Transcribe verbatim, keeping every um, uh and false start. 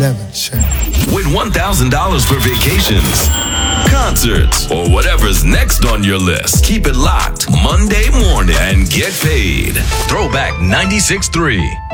never change. Win one thousand dollars for vacations, concerts, or whatever's next on your list. Keep it locked Monday morning and get paid. Throwback ninety-six point three.